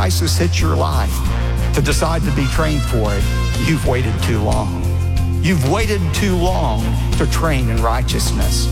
crisis hits your life, to decide to be trained for it, you've waited too long. You've waited too long to train in righteousness.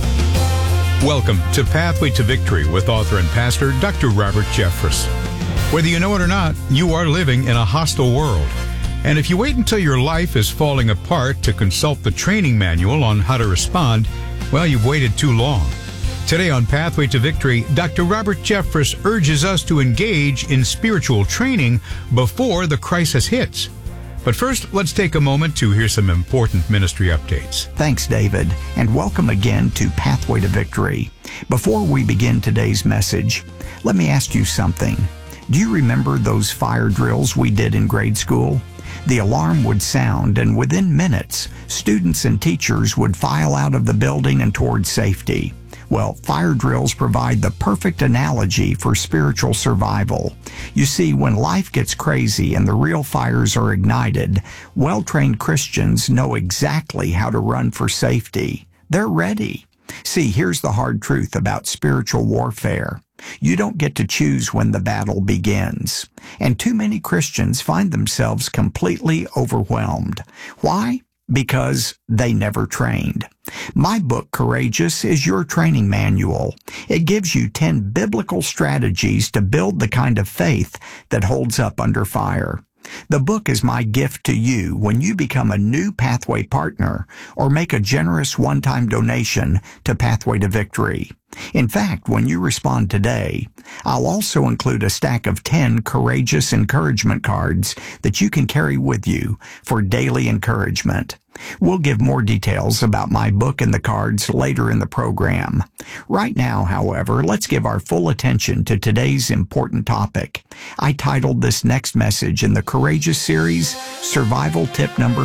Welcome to Pathway to Victory with author and pastor Dr. Robert Jeffress. Whether you know it or not, you are living in a hostile world. And if you wait until your life is falling apart to consult the training manual on how to respond, well, you've waited too long. Today on Pathway to Victory, Dr. Robert Jeffress urges us to engage in spiritual training before the crisis hits. But first, let's take a moment to hear some important ministry updates. Thanks, David, and welcome again to Pathway to Victory. Before we begin today's message, let me ask you something. Do you remember those fire drills we did in grade school? The alarm would sound, and within minutes, students and teachers would file out of the building and toward safety. Well, fire drills provide the perfect analogy for spiritual survival. You see, when life gets crazy and the real fires are ignited, well-trained Christians know exactly how to run for safety. They're ready. See, here's the hard truth about spiritual warfare. You don't get to choose when the battle begins. And too many Christians find themselves completely overwhelmed. Why? Because they never trained. My book, Courageous, is your training manual. It gives you 10 biblical strategies to build the kind of faith that holds up under fire. The book is my gift to you when you become a new Pathway partner or make a generous one-time donation to Pathway to Victory. In fact, when you respond today, I'll also include a stack of 10 courageous encouragement cards that you can carry with you for daily encouragement. We'll give more details about my book and the cards later in the program. Right now, however, let's give our full attention to today's important topic. I titled this next message in the Courageous series, Survival Tip Number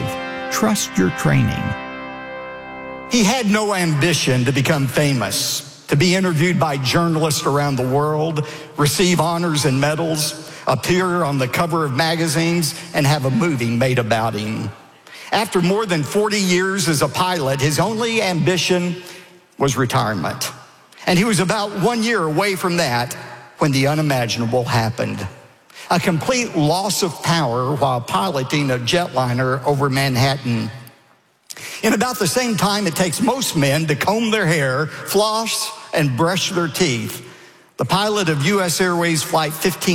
5, Trust Your Training. He had no ambition to become famous, to be interviewed by journalists around the world, receive honors and medals, appear on the cover of magazines, and have a movie made about him. After more than 40 years as a pilot, his only ambition was retirement. And he was about 1 year away from that when the unimaginable happened. A complete loss of power while piloting a jetliner over Manhattan. In about the same time it takes most men to comb their hair, floss, and brush their teeth, the pilot of U.S. Airways Flight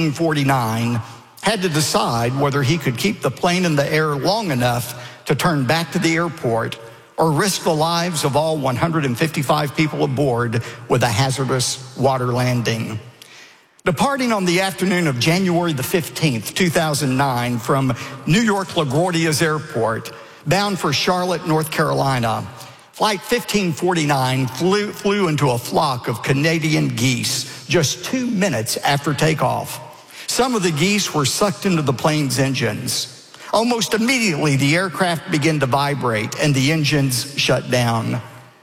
1549 had to decide whether he could keep the plane in the air long enough to turn back to the airport or risk the lives of all 155 people aboard with a hazardous water landing. Departing on the afternoon of January the 15th, 2009 from New York LaGuardia's airport, bound for Charlotte, North Carolina, Flight 1549 flew into a flock of Canadian geese just 2 minutes after takeoff. Some of the geese were sucked into the plane's engines. Almost immediately, the aircraft began to vibrate and the engines shut down.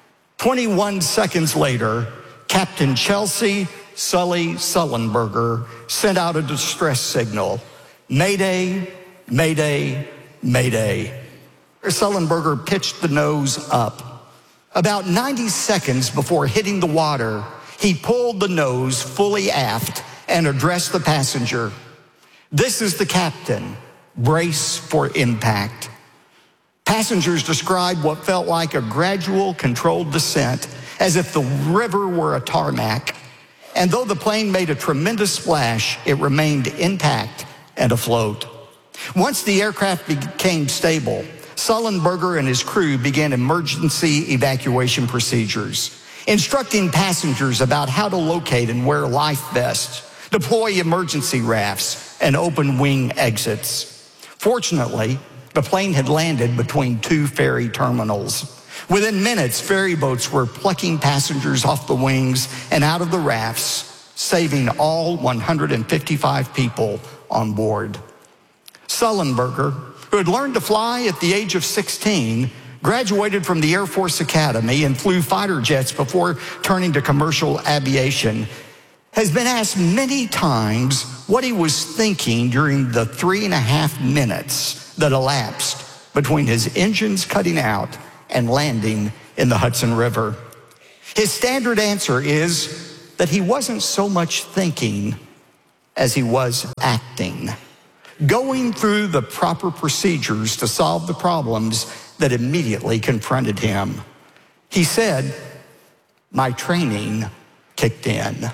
21 seconds later, Captain Chelsea Sully Sullenberger sent out a distress signal. Mayday, mayday, mayday. Sullenberger pitched the nose up. About 90 seconds before hitting the water, he pulled the nose fully aft and addressed the passenger. "This is the captain. Brace for impact." Passengers described what felt like a gradual, controlled descent, as if the river were a tarmac. And though the plane made a tremendous splash, it remained intact and afloat. Once the aircraft became stable, Sullenberger and his crew began emergency evacuation procedures, instructing passengers about how to locate and wear life vests, deploy emergency rafts, and open wing exits. Fortunately, the plane had landed between 2 ferry terminals. Within minutes, ferry boats were plucking passengers off the wings and out of the rafts, saving all 155 people on board. Sullenberger, who had learned to fly at the age of 16, graduated from the Air Force Academy and flew fighter jets before turning to commercial aviation, has been asked many times what he was thinking during the 3.5 minutes that elapsed between his engines cutting out and landing in the Hudson River. His standard answer is that he wasn't so much thinking as he was acting, going through the proper procedures to solve the problems that immediately confronted him. He said, my training kicked in.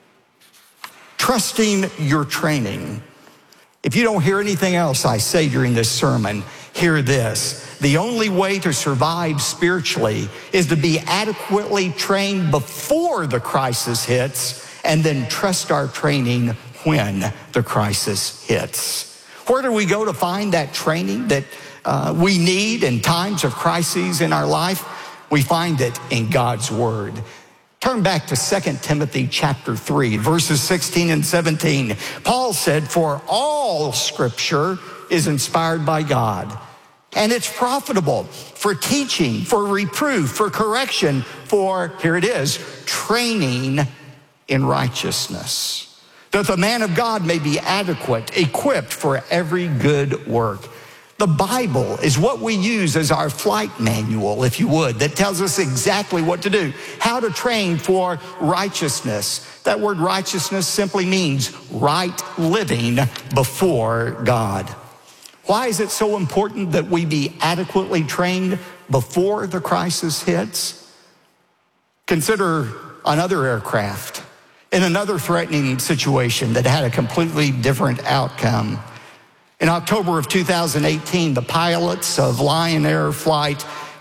Trusting your training. If you don't hear anything else I say during this sermon, hear this. The only way to survive spiritually is to be adequately trained before the crisis hits, and then trust our training when the crisis hits. Where do we go to find that training that we need in times of crises in our life? We find it in God's Word. Turn back to 2 Timothy chapter 3, verses 16 and 17. Paul said, for all Scripture is inspired by God, and it's profitable for teaching, for reproof, for correction, for, here it is, training in righteousness, that the man of God may be adequate, equipped for every good work. The Bible is what we use as our flight manual, if you would, that tells us exactly what to do, how to train for righteousness. That word righteousness simply means right living before God. Why is it so important that we be adequately trained before the crisis hits? Consider another aircraft in another threatening situation that had a completely different outcome. In October of 2018, the pilots of Lion Air flight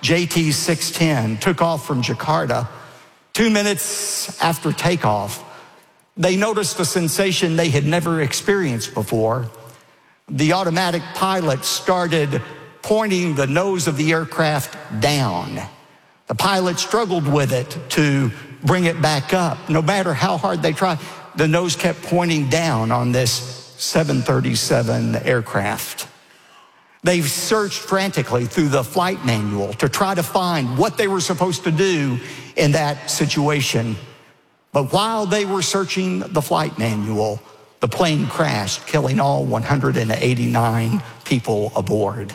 JT610 took off from Jakarta. 2 minutes after takeoff, they noticed a sensation they had never experienced before. The automatic pilot started pointing the nose of the aircraft down. The pilot struggled with it to bring it back up. No matter how hard they tried, the nose kept pointing down on this 737 aircraft. They've searched frantically through the flight manual to try to find what they were supposed to do in that situation. But while they were searching the flight manual, the plane crashed, killing all 189 people aboard.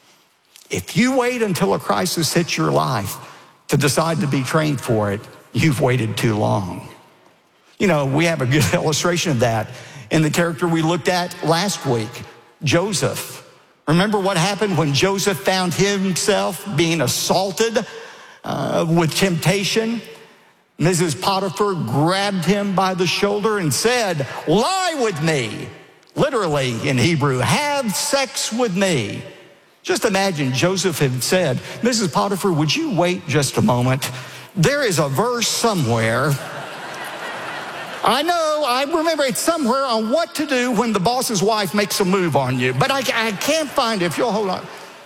If you wait until a crisis hits your life to decide to be trained for it, you've waited too long. You know, we have a good illustration of that in the character we looked at last week, Joseph. Remember what happened when Joseph found himself being assaulted with temptation? Mrs. Potiphar grabbed him by the shoulder and said, lie with me. Literally in Hebrew, have sex with me. Just imagine Joseph had said, Mrs. Potiphar, would you wait just a moment? There is a verse somewhere. I know, I remember it's somewhere on what to do when the boss's wife makes a move on you, but I can't find it. If you'll hold on.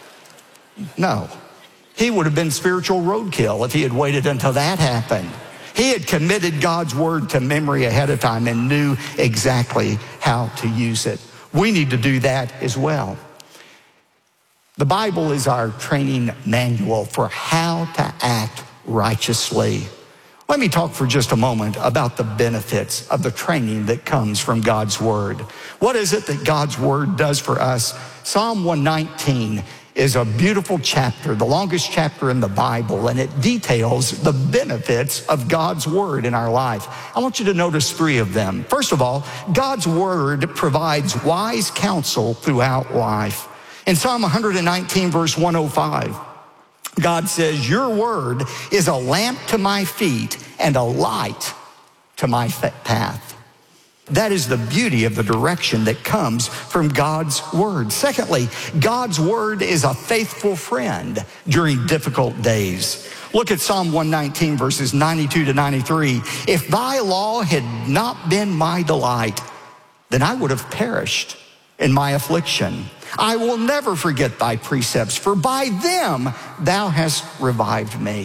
No, he would have been spiritual roadkill if he had waited until that happened. He had committed God's word to memory ahead of time and knew exactly how to use it. We need to do that as well. The Bible is our training manual for how to act righteously. Let me talk for just a moment about the benefits of the training that comes from God's Word. What is it that God's Word does for us? Psalm 119 is a beautiful chapter, the longest chapter in the Bible, and it details the benefits of God's Word in our life. I want you to notice 3 of them. First of all, God's Word provides wise counsel throughout life. In Psalm 119, verse 105, God says, your word is a lamp to my feet and a light to my path. That is the beauty of the direction that comes from God's word. Secondly, God's word is a faithful friend during difficult days. Look at Psalm 119, verses 92 to 93. If thy law had not been my delight, then I would have perished in my affliction. I will never forget thy precepts, for by them thou hast revived me.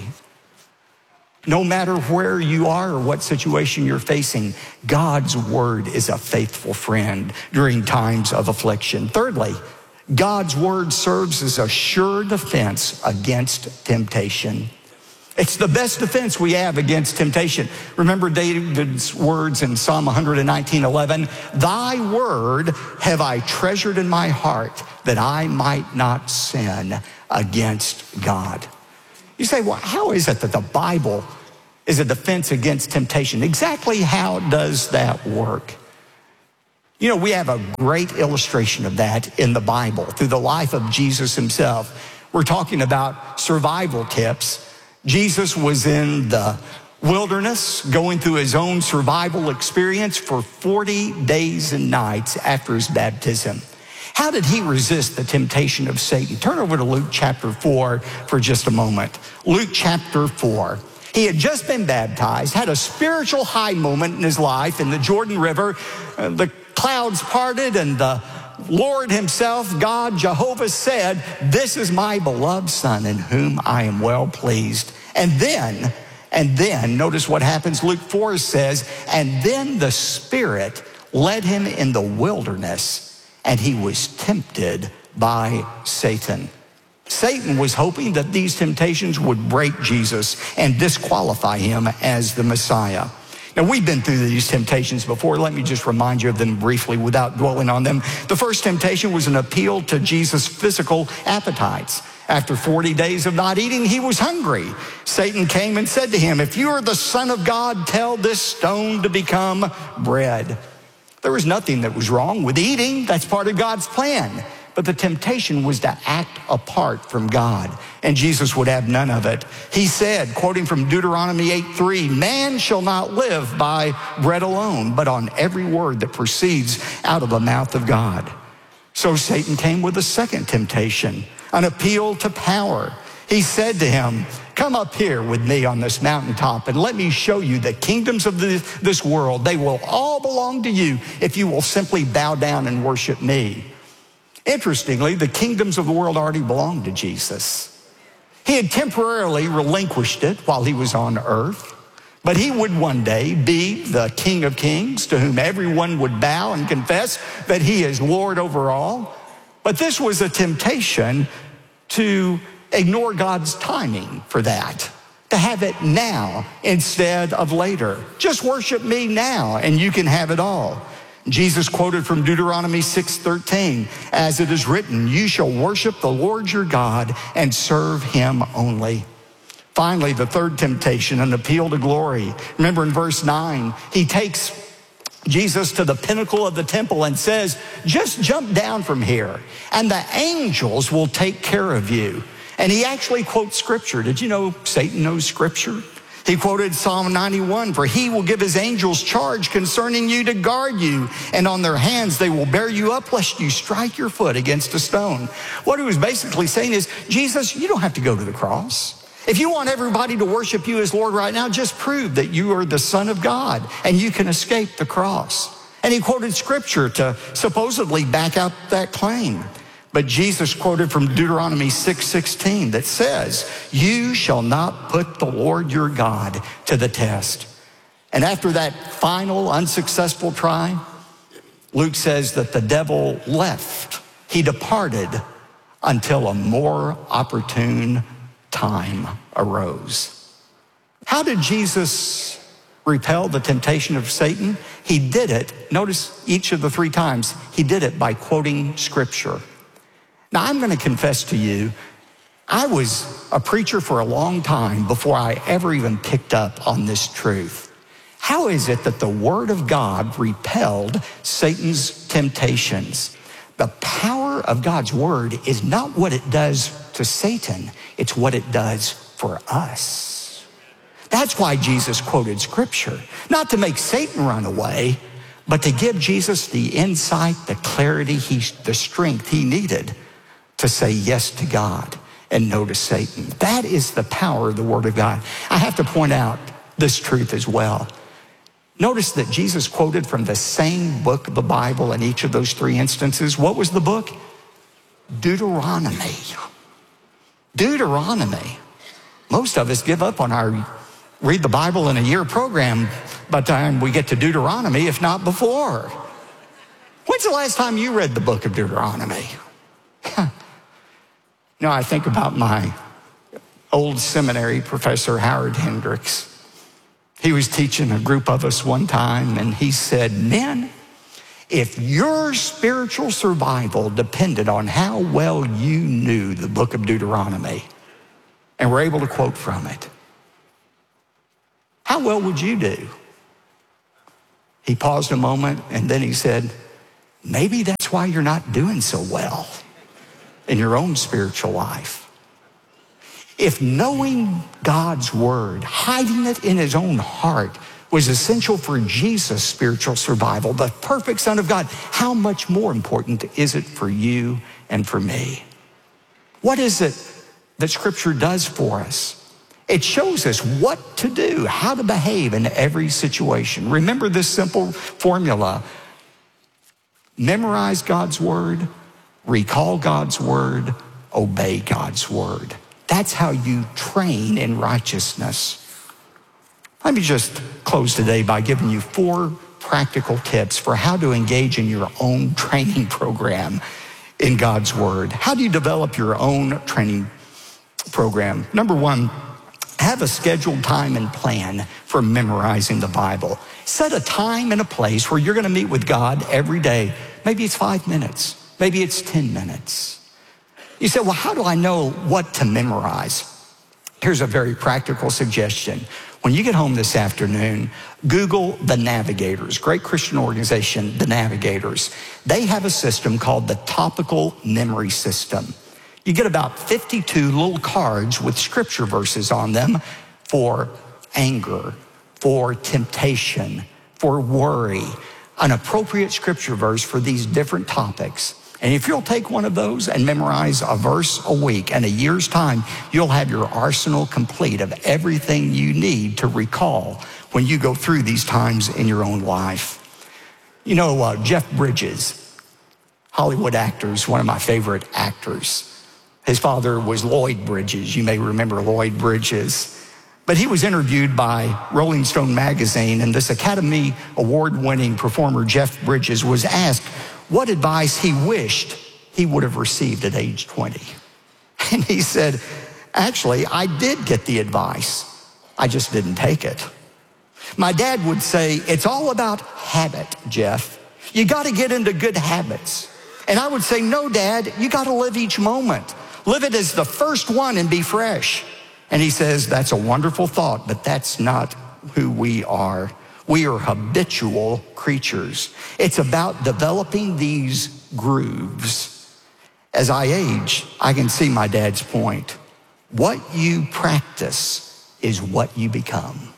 No matter where you are or what situation you're facing, God's word is a faithful friend during times of affliction. Thirdly, God's word serves as a sure defense against temptation. It's the best defense we have against temptation. Remember David's words in Psalm 119:11, thy word have I treasured in my heart that I might not sin against God. You say, well, how is it that the Bible is a defense against temptation? Exactly how does that work? You know, we have a great illustration of that in the Bible through the life of Jesus himself. We're talking about survival tips. Jesus was in the wilderness going through his own survival experience for 40 days and nights after his baptism. How did he resist the temptation of Satan? Turn over to Luke chapter 4 for just a moment. Luke chapter 4. He had just been baptized, had a spiritual high moment in his life in the Jordan River. The clouds parted and the Lord himself, God, Jehovah, said, "This is my beloved Son in whom I am well pleased." And then, notice what happens. Luke 4 says, and then the Spirit led him in the wilderness, and he was tempted by Satan. Satan was hoping that these temptations would break Jesus and disqualify him as the Messiah. Now, we've been through these temptations before. Let me just remind you of them briefly without dwelling on them. The first temptation was an appeal to Jesus' physical appetites. After 40 days of not eating, he was hungry. Satan came and said to him, "If you are the Son of God, tell this stone to become bread." There was nothing that was wrong with eating. That's part of God's plan. But the temptation was to act apart from God, and Jesus would have none of it. He said, quoting from Deuteronomy 8:3, "Man shall not live by bread alone, but on every word that proceeds out of the mouth of God." So Satan came with a second temptation, an appeal to power. He said to him, "Come up here with me on this mountaintop and let me show you the kingdoms of this world. They will all belong to you if you will simply bow down and worship me." Interestingly, the kingdoms of the world already belonged to Jesus. He had temporarily relinquished it while he was on earth, but he would one day be the King of Kings to whom everyone would bow and confess that he is Lord over all. But this was a temptation to ignore God's timing for that, to have it now instead of later. Just worship me now and you can have it all. Jesus quoted from Deuteronomy 6:13, "As it is written, you shall worship the Lord your God and serve him only." Finally, the third temptation, an appeal to glory. Remember in verse 9, he takes Jesus to the pinnacle of the temple and says, "Just jump down from here and the angels will take care of you." And he actually quotes scripture. Did you know Satan knows scripture? He quoted Psalm 91, "For he will give his angels charge concerning you to guard you, and on their hands they will bear you up lest you strike your foot against a stone." What he was basically saying is, Jesus, you don't have to go to the cross. If you want everybody to worship you as Lord right now, just prove that you are the Son of God and you can escape the cross. And he quoted scripture to supposedly back up that claim. But Jesus quoted from Deuteronomy 6:16 that says, "You shall not put the Lord your God to the test." And after that final unsuccessful try, Luke says that the devil left. He departed until a more opportune time arose. How did Jesus repel the temptation of Satan? He did it, notice each of the three times, he did it by quoting scripture. Now, I'm going to confess to you, I was a preacher for a long time before I ever even picked up on this truth. How is it that the Word of God repelled Satan's temptations? The power of God's Word is not what it does to Satan, it's what it does for us. That's why Jesus quoted Scripture, not to make Satan run away, but to give Jesus the insight, the clarity, the strength he needed to say yes to God and no to Satan. That is the power of the Word of God. I have to point out this truth as well. Notice that Jesus quoted from the same book of the Bible in each of those three instances. What was the book? Deuteronomy. Deuteronomy. Most of us give up on our read the Bible in a year program by the time we get to Deuteronomy, if not before. When's the last time you read the book of Deuteronomy? You know, I think about my old seminary professor, Howard Hendricks. He was teaching a group of us one time, and he said, "Men, if your spiritual survival depended on how well you knew the book of Deuteronomy and were able to quote from it, how well would you do?" He paused a moment, and then he said, maybe that's why you're not doing so well in your own spiritual life. If knowing God's word, hiding it in his own heart, was essential for Jesus' spiritual survival, the perfect Son of God, how much more important is it for you and for me? What is it that Scripture does for us? It shows us what to do, how to behave in every situation. Remember this simple formula. Memorize God's word, recall God's word, obey God's word. That's how you train in righteousness. Let me just close today by giving you 4 practical tips for how to engage in your own training program in God's word. How do you develop your own training program? Number 1, have a scheduled time and plan for memorizing the Bible. Set a time and a place where you're going to meet with God every day. Maybe it's 5 minutes. Maybe it's 10 minutes. You say, well, how do I know what to memorize? Here's a very practical suggestion. When you get home this afternoon, Google The Navigators, great Christian organization, The Navigators. They have a system called the Topical Memory System. You get about 52 little cards with scripture verses on them for anger, for temptation, for worry, an appropriate scripture verse for these different topics. And if you'll take one of those and memorize a verse a week, in a year's time, you'll have your arsenal complete of everything you need to recall when you go through these times in your own life. You know, Jeff Bridges, Hollywood actors, one of my favorite actors. His father was Lloyd Bridges. You may remember Lloyd Bridges. But he was interviewed by Rolling Stone magazine, and this Academy Award-winning performer, Jeff Bridges, was asked what advice he wished he would have received at age 20. And he said, actually, I did get the advice. I just didn't take it. My dad would say, it's all about habit, Jeff. You got to get into good habits. And I would say, no, Dad, you got to live each moment. Live it as the first one and be fresh. And he says, that's a wonderful thought, but that's not who we are. We are habitual creatures. It's about developing these grooves. As I age, I can see my dad's point. What you practice is what you become.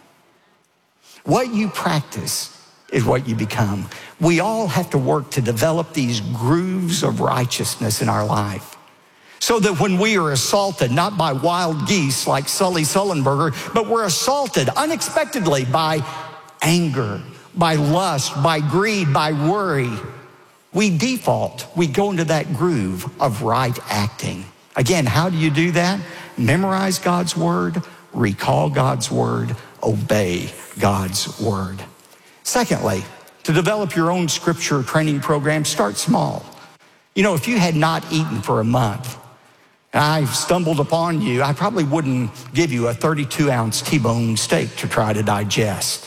What you practice is what you become. We all have to work to develop these grooves of righteousness in our life, so that when we are assaulted, not by wild geese like Sully Sullenberger, but we're assaulted unexpectedly by anger, by lust, by greed, by worry, we default. We go into that groove of right acting. Again, how do you do that? Memorize God's word, recall God's word, obey God's word. Secondly, to develop your own scripture training program, start small. You know, if you had not eaten for a month, and I stumbled upon you, I probably wouldn't give you a 32-ounce T-bone steak to try to digest.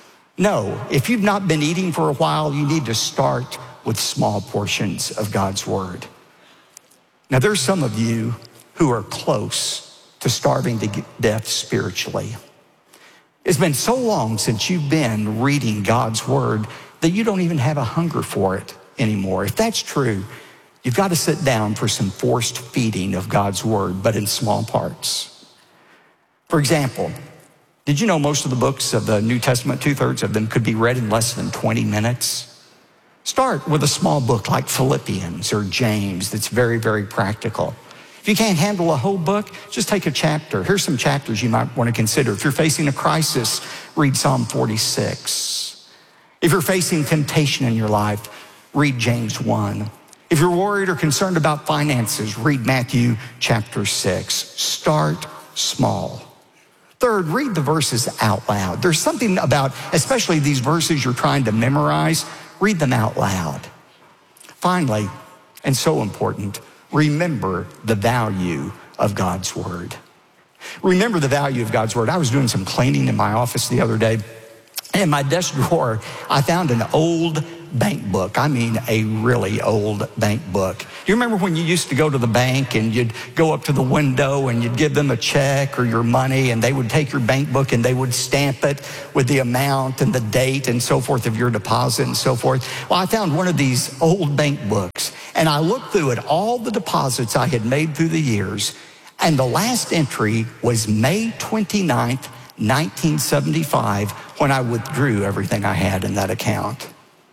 No, if you've not been eating for a while, you need to start with small portions of God's word. Now, there's some of you who are close to starving to death spiritually. It's been so long since you've been reading God's word that you don't even have a hunger for it anymore. If that's true, you've got to sit down for some forced feeding of God's word, but in small parts. For example, did you know most of the books of the New Testament, 2/3 of them, could be read in less than 20 minutes? Start with a small book like Philippians or James that's very, very practical. If you can't handle a whole book, just take a chapter. Here's some chapters you might want to consider. If you're facing a crisis, read Psalm 46. If you're facing temptation in your life, read James 1. If you're worried or concerned about finances, read Matthew chapter 6. Start small. Third, read the verses out loud. There's something about, especially these verses you're trying to memorize, read them out loud. Finally, and so important, remember the value of God's word. Remember the value of God's word. I was doing some cleaning in my office the other day, and in my desk drawer, I found an old bank book. I mean a really old bank book. Do you remember when you used to go to the bank and you'd go up to the window and you'd give them a check or your money, and they would take your bank book and they would stamp it with the amount and the date and so forth of your deposit and so forth? Well, I found one of these old bank books, and I looked through it, all the deposits I had made through the years, and the last entry was May 29th, 1975, when I withdrew everything I had in that account.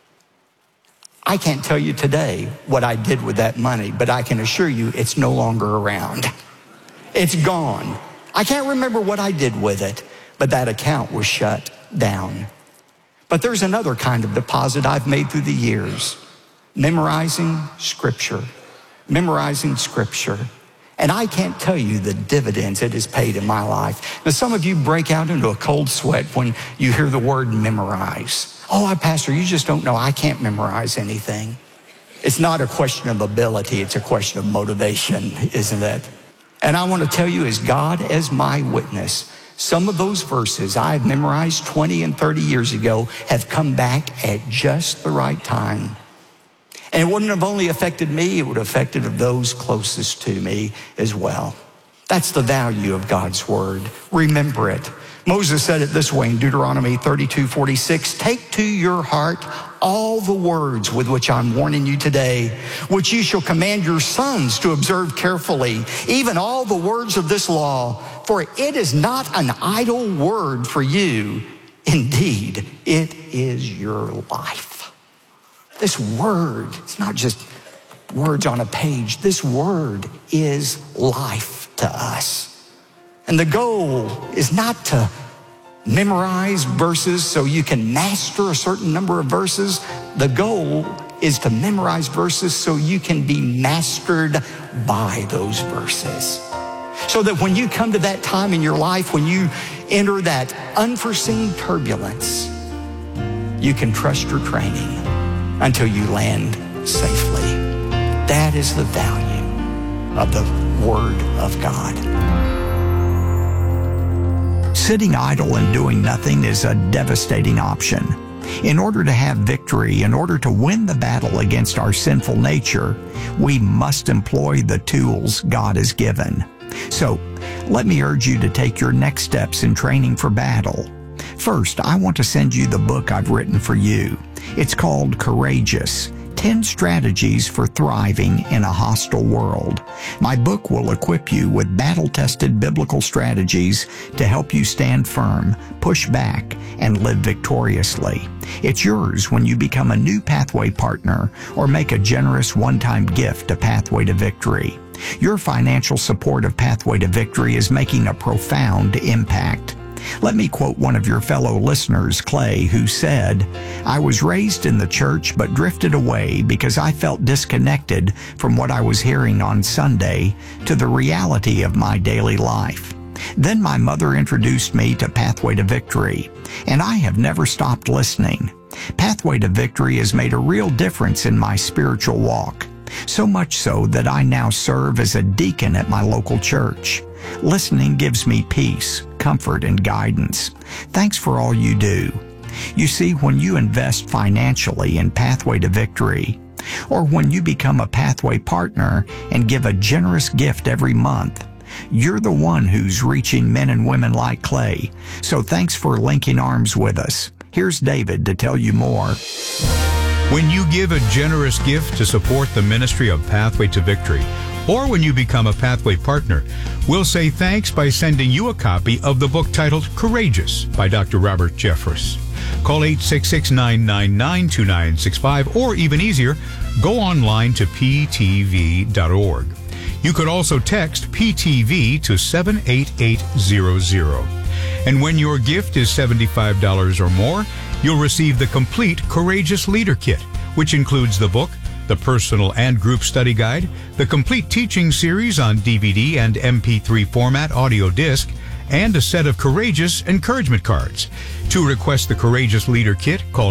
I can't tell you today what I did with that money, but I can assure you it's no longer around. It's gone. I can't remember what I did with it, but that account was shut down. But there's another kind of deposit I've made through the years. Memorizing Scripture. Memorizing Scripture. And I can't tell you the dividends it has paid in my life. Now, some of you break out into a cold sweat when you hear the word memorize. Oh, Pastor, you just don't know. I can't memorize anything. It's not a question of ability. It's a question of motivation, isn't it? And I want to tell you, as God as my witness, some of those verses I've memorized 20 and 30 years ago have come back at just the right time. And it wouldn't have only affected me, it would have affected those closest to me as well. That's the value of God's word. Remember it. Moses said it this way in Deuteronomy 32:46, take to your heart all the words with which I'm warning you today, which you shall command your sons to observe carefully, even all the words of this law, for it is not an idle word for you. Indeed, it is your life. This word, it's not just words on a page. This word is life to us. And the goal is not to memorize verses so you can master a certain number of verses. The goal is to memorize verses so you can be mastered by those verses. So that when you come to that time in your life, when you enter that unforeseen turbulence, you can trust your training until you land safely. That is the value of the Word of God. Sitting idle and doing nothing is a devastating option. In order to have victory, in order to win the battle against our sinful nature, we must employ the tools God has given. So, let me urge you to take your next steps in training for battle. First, I want to send you the book I've written for you. It's called Courageous: 10 Strategies for Thriving in a Hostile World. My book will equip you with battle-tested biblical strategies to help you stand firm, push back, and live victoriously. It's yours when you become a new Pathway partner or make a generous one-time gift to Pathway to Victory. Your financial support of Pathway to Victory is making a profound impact. Let me quote one of your fellow listeners, Clay, who said, "I was raised in the church but drifted away because I felt disconnected from what I was hearing on Sunday to the reality of my daily life. Then my mother introduced me to Pathway to Victory, and I have never stopped listening. Pathway to Victory has made a real difference in my spiritual walk, so much so that I now serve as a deacon at my local church. Listening gives me peace, comfort, and guidance. Thanks for all you do." You see, when you invest financially in Pathway to Victory, or when you become a Pathway partner and give a generous gift every month, you're the one who's reaching men and women like Clay. So thanks for linking arms with us. Here's David to tell you more. When you give a generous gift to support the ministry of Pathway to Victory, or when you become a Pathway partner, we'll say thanks by sending you a copy of the book titled Courageous by Dr. Robert Jeffress. Call 866-999-2965, or even easier, go online to ptv.org. You could also text PTV to 78800. And when your gift is $75 or more, you'll receive the complete Courageous Leader Kit, which includes the book, the personal and group study guide, the complete teaching series on DVD and MP3 format audio disc, and a set of Courageous encouragement cards. To request the Courageous Leader Kit, call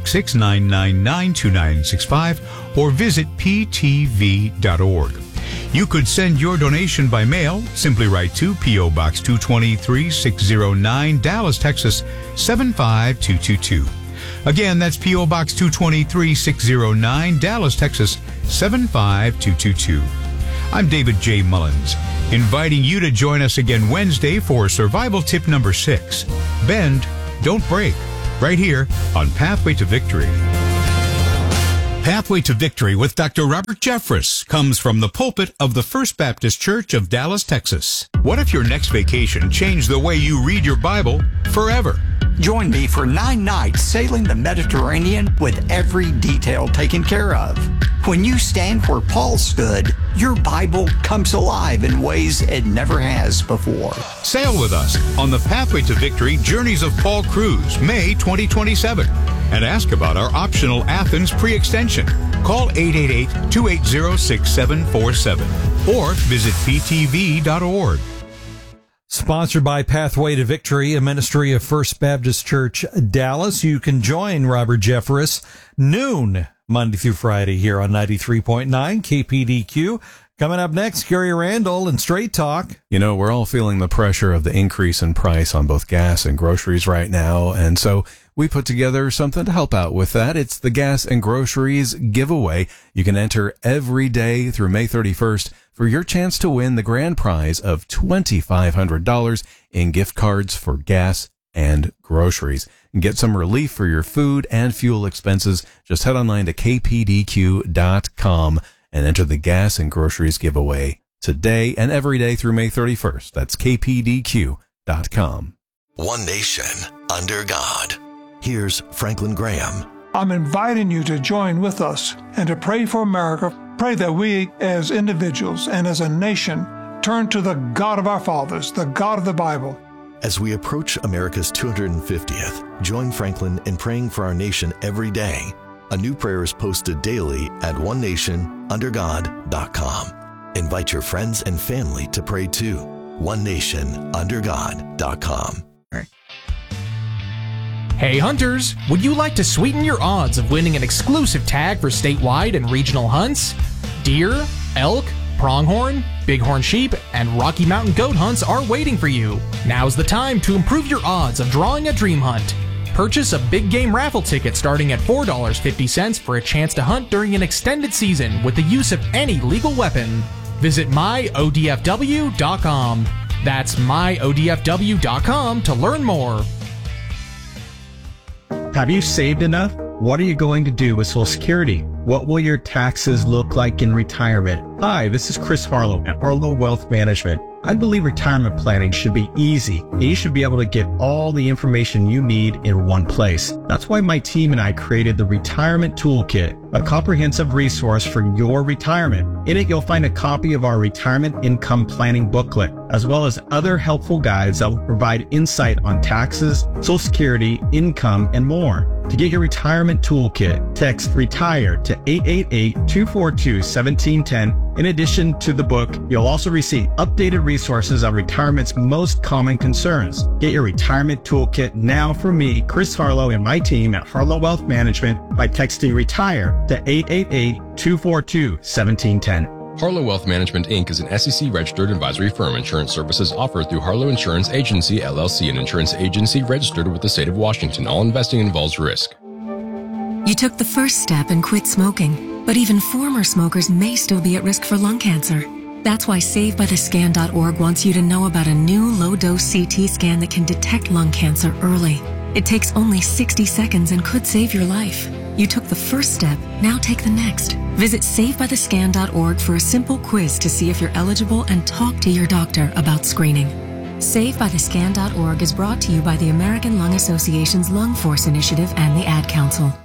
866-999-2965 or visit ptv.org. You could send your donation by mail. Simply write to P.O. Box 223-609, Dallas, Texas 75222. Again, that's P.O. Box 223-609, Dallas, Texas 75222. I'm David J. Mullins, inviting you to join us again Wednesday for survival tip number 6. Bend, don't break, right here on Pathway to Victory. Pathway to Victory with Dr. Robert Jeffress comes from the pulpit of the First Baptist Church of Dallas, Texas. What if your next vacation changed the way you read your Bible forever? Join me for 9 nights sailing the Mediterranean with every detail taken care of. When you stand where Paul stood, your Bible comes alive in ways it never has before. Sail with us on the Pathway to Victory Journeys of Paul Cruise, May 2027. And ask about our optional Athens pre-extension. Call 888-280-6747 or visit ptv.org. Sponsored by Pathway to Victory, a ministry of First Baptist Church, Dallas. You can join Robert Jeffress noon, Monday through Friday here on 93.9 KPDQ. Coming up next, Gary Randall and Straight Talk. You know, we're all feeling the pressure of the increase in price on both gas and groceries right now, and so we put together something to help out with that. It's the Gas and Groceries giveaway. You can enter every day through May 31st for your chance to win the grand prize of $2,500 in gift cards for gas and groceries. And get some relief for your food and fuel expenses. Just head online to kpdq.com and enter the Gas and Groceries giveaway today and every day through May 31st. That's kpdq.com. One nation under God. Here's Franklin Graham. I'm inviting you to join with us and to pray for America. Pray that we as individuals and as a nation turn to the God of our fathers, the God of the Bible. As we approach America's 250th, join Franklin in praying for our nation every day. A new prayer is posted daily at onenationundergod.com. Invite your friends and family to pray too. onenationundergod.com. Hey hunters, would you like to sweeten your odds of winning an exclusive tag for statewide and regional hunts? Deer, elk, pronghorn, bighorn sheep, and Rocky Mountain goat hunts are waiting for you. Now's the time to improve your odds of drawing a dream hunt. Purchase a big game raffle ticket starting at $4.50 for a chance to hunt during an extended season with the use of any legal weapon. Visit myodfw.com. That's myodfw.com to learn more. Have you saved enough? What are you going to do with Social Security? What will your taxes look like in retirement? Hi, this is Chris Harlow at Harlow Wealth Management. I believe retirement planning should be easy, and you should be able to get all the information you need in one place. That's why my team and I created the Retirement Toolkit, a comprehensive resource for your retirement. In it, you'll find a copy of our retirement income planning booklet, as well as other helpful guides that will provide insight on taxes, Social Security, income, and more. To get your retirement toolkit, text RETIRE to 888-242-1710. In addition to the book, you'll also receive updated resources on retirement's most common concerns. Get your retirement toolkit now from me, Chris Harlow, and my team at Harlow Wealth Management by texting RETIRE to 888-242-1710. Harlow Wealth Management, Inc. is an SEC-registered advisory firm. Insurance services offered through Harlow Insurance Agency, LLC, an insurance agency registered with the state of Washington. All investing involves risk. You took the first step and quit smoking, but even former smokers may still be at risk for lung cancer. That's why SaveByTheScan.org wants you to know about a new low-dose CT scan that can detect lung cancer early. It takes only 60 seconds and could save your life. You took the first step, now take the next. Visit SaveByTheScan.org for a simple quiz to see if you're eligible and talk to your doctor about screening. SaveByTheScan.org is brought to you by the American Lung Association's Lung Force Initiative and the Ad Council.